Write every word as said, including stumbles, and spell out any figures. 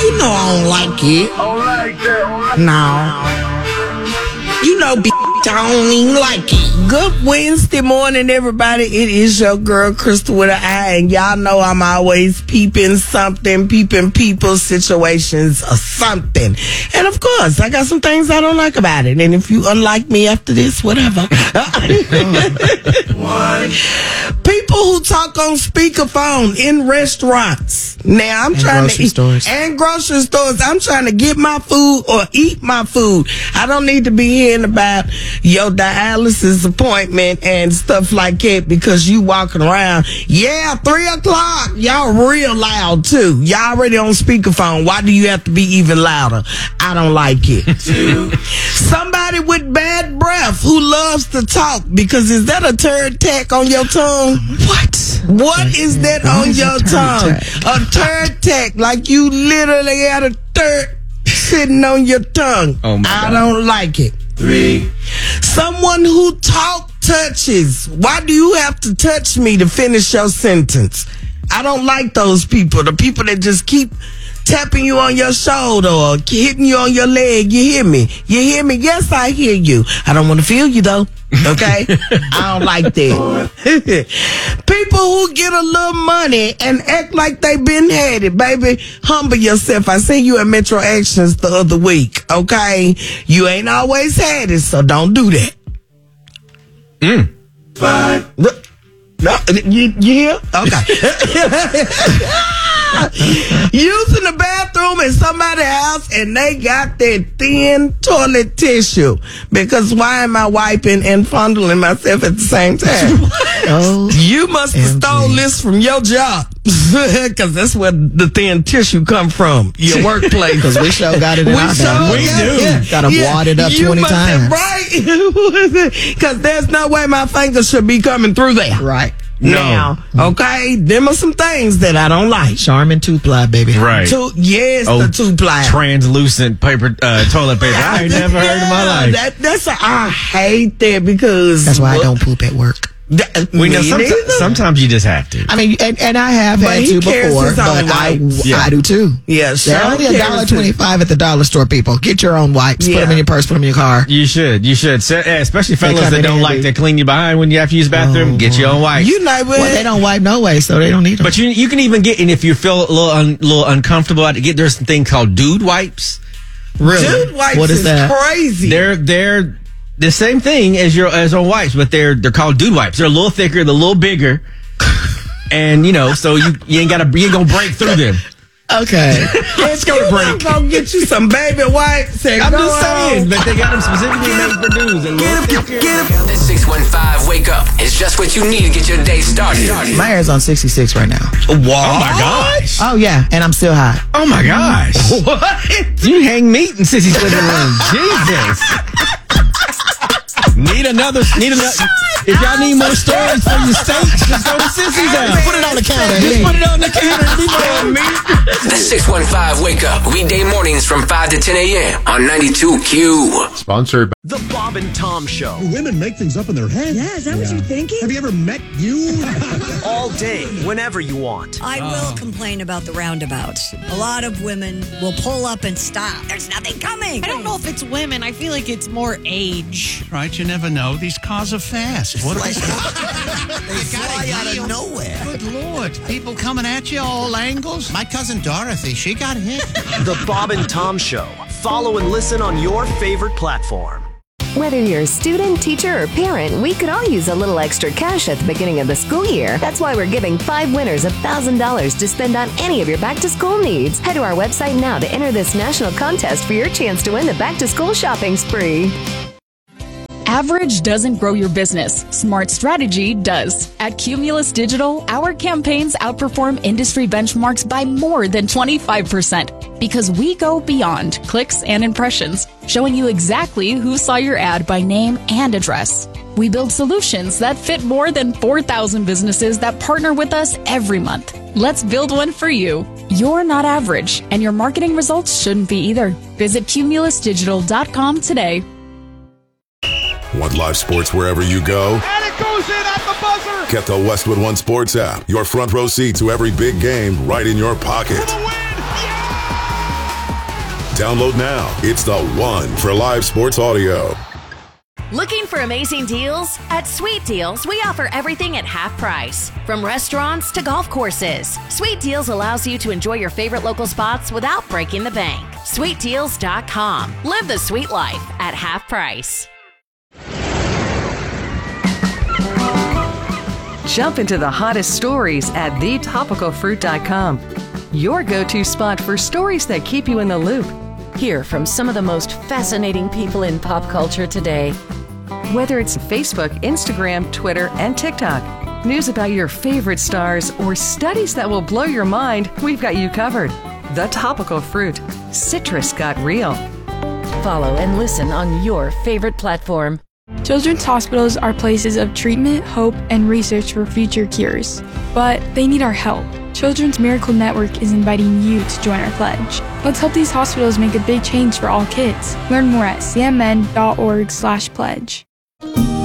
You know I don't like it. I don't like that. No. You know, b- I don't even like it. Good Wednesday morning, everybody. It is your girl, Crystal with an I, and y'all know I'm always peeping something, peeping people, situations, or something. And of course, I got some things I don't like about it. And if you unlike me after this, whatever. People who talk on speakerphone in restaurants. Now, I'm and trying grocery to eat. Stores. And grocery stores. I'm trying to get my food or eat my food. I don't need to be hearing about your dialysis appointment and stuff like that because you walking around. Yeah, three o'clock. Y'all real loud too. Y'all already on speakerphone. Why do you have to be even louder? I don't like it. Somebody with bad breath who loves to talk, because is that a turd tack on your tongue? What? What is that What on is a your turd tongue? tack? A turd tack, like you literally got a turd sitting on your tongue. Oh my I God. don't like it. Three. Someone who talk touches. Why do you have to touch me to finish your sentence? I don't like those people. The people that just keep tapping you on your shoulder or hitting you on your leg. You hear me? You hear me? Yes, I hear you. I don't want to feel you though. Okay? I don't like that. People who get a little money and act like they been had it, baby. Humble yourself. I seen you at Metro Actions the other week. Okay? You ain't always had it, so don't do that. Mm. Five. No, you, you hear? Okay. Using the bathroom in somebody's house and they got that thin toilet tissue. Because why am I wiping and fondling myself at the same time? Oh, You must have M G. stole this from your job. Because that's where the thin tissue come from. Your workplace. because we sure got it in We our sure family. We do. yeah, Got to yeah. wad it up You twenty must times. have- right? Because there's no way my fingers should be coming through there. Right. Now, okay, them are some things that I don't like. Charmin two ply, baby. Right. Two, yes, Oh, the two ply. Translucent paper, uh, toilet paper. I ain't never heard in my Yeah, life. That, that's a, I hate that because That's why I well, don't poop at work. that- we know me someti- neither. sometimes you just have to. I mean, and, and I have But had he to carries before, his own but I, wipes. Yeah. I do too. Yeah, They're Sean only a carries dollar his- twenty-five at the dollar store. People, get your own wipes. Put Yeah. them in your purse. Put them in your car. You should. You should. Se- eh, Especially fellas come that in don't handy. like to clean you behind when you have to use the bathroom. Oh, get your own wipes. You know what? Well, they don't wipe no way, so they don't need them. But you you can even get, and if you feel a little un, little uncomfortable, about it, get there's a thing called dude wipes. really, Dude wipes what is, is that? crazy. They're they're the same thing as your as on wipes, but they're they're called dude wipes. They're a little thicker, they're a little bigger, and you know, so you you ain't gotta you ain't gonna break through them. Okay. Let's go to break. Go get you some baby wipes. And I'm go just saying, on. but they got them specifically made for dudes. They're a little thicker. The six one five Wake Up is just what you need to get your day started. My hair's on sixty-six right now. Oh my gosh! Oh yeah, and I'm still hot. Oh my gosh! What? You hang meat in Sissy's living room? Jesus! Need another? Need another? If y'all need more stories for your steaks, just go to Sissy's house. Put it on the counter. Just put it on the counter and be more meat. The six one five Wake Up, weekday mornings from five to ten a.m. on ninety-two Q. Sponsored by The Bob and Tom Show. Women make things up in their head. Yeah, is that what you're thinking? Have you ever met you? All day, whenever you want. I will complain about the roundabouts. A lot of women will pull up and stop. There's nothing coming. I don't know if it's women. I feel like it's more age. Right, you never know. These cars are fast. What are They fly out of nowhere. Good Lord. People coming at you all angles. My cousin Dorothy, she got hit. The Bob and Tom Show. Follow and listen on your favorite platform. Whether you're a student, teacher, or parent, we could all use a little extra cash at the beginning of the school year. That's why we're giving five winners one thousand dollars to spend on any of your back-to-school needs. Head to our website now to enter this national contest for your chance to win the back-to-school shopping spree. Average doesn't grow your business. Smart strategy does. At Cumulus Digital, our campaigns outperform industry benchmarks by more than twenty-five percent because we go beyond clicks and impressions, showing you exactly who saw your ad by name and address. We build solutions that fit more than four thousand businesses that partner with us every month. Let's build one for you. You're not average, and your marketing results shouldn't be either. Visit cumulus digital dot com today. Want live sports wherever you go? And it goes in at the buzzer. Get the Westwood One Sports app. Your front row seat to every big game right in your pocket. Download now. It's the one for live sports audio. Looking for amazing deals? At Sweet Deals, we offer everything at half price. From restaurants to golf courses, Sweet Deals allows you to enjoy your favorite local spots without breaking the bank. sweet deals dot com. Live the sweet life at half price. Jump into the hottest stories at the topical fruit dot com. Your go-to spot for stories that keep you in the loop. Hear from some of the most fascinating people in pop culture today. Whether it's Facebook, Instagram, Twitter, and TikTok, news about your favorite stars, or studies that will blow your mind, we've got you covered. The Topical Fruit. Citrus got real. Follow and listen on your favorite platform. Children's hospitals are places of treatment, hope, and research for future cures. But they need our help. Children's Miracle Network is inviting you to join our pledge. Let's help these hospitals make a big change for all kids. Learn more at c m n dot org slash pledge.